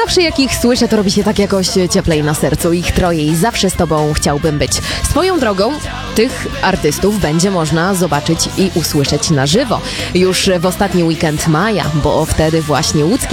Zawsze jak ich słyszę, to robi się tak jakoś cieplej na sercu. Ich troje i zawsze z tobą chciałbym być. Swoją drogą, tych artystów będzie można zobaczyć i usłyszeć na żywo. Już w ostatni weekend maja, bo wtedy właśnie łódzki